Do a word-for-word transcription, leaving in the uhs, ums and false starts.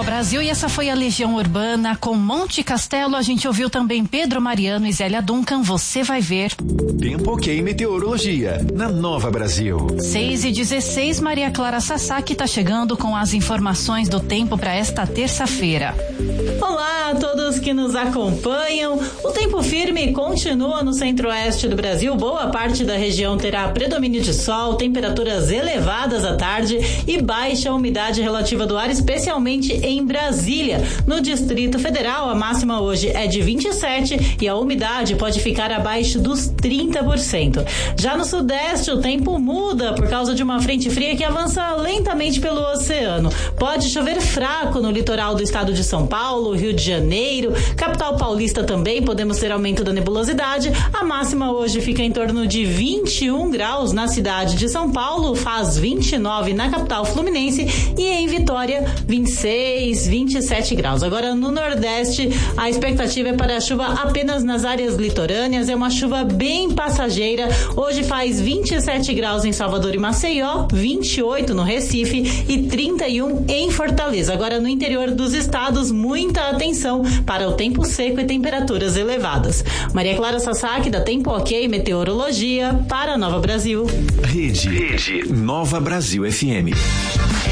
Brasil, e essa foi a Legião Urbana com Monte Castelo. A gente ouviu também Pedro Mariano e Zélia Duncan, Você Vai Ver. Tempo ok, meteorologia, na Nova Brasil. seis e dezesseis, Maria Clara Sasaki está chegando com as informações do tempo para esta terça-feira. Olá a todos que nos acompanham. O tempo firme continua no centro-oeste do Brasil. Boa parte da região terá predomínio de sol, temperaturas elevadas à tarde e baixa umidade relativa do ar, especialmente em Brasília. No Distrito Federal, a máxima hoje é de vinte e sete e a umidade pode ficar abaixo dos trinta por cento. Já no Sudeste, o tempo muda por causa de uma frente fria que avança lentamente pelo oceano. Pode chover fraco no litoral do estado de São Paulo, Rio de Janeiro, capital paulista também, podemos ter aumento da nebulosidade. A máxima hoje fica em torno de vinte e um graus na cidade de São Paulo, faz vinte e nove na capital fluminense e em Vitória, vinte e seis, vinte e sete graus. Agora no Nordeste, a expectativa é para a chuva apenas nas áreas litorâneas, é uma chuva bem passageira. Hoje faz vinte e sete graus em Salvador e Maceió, vinte e oito no Recife e trinta e um em Fortaleza. Agora no interior dos estados, muita atenção para o tempo seco e temperaturas elevadas. Maria Clara Sasaki, da Tempo Ok Meteorologia, para Nova Brasil. Rede, Rede Nova Brasil F M.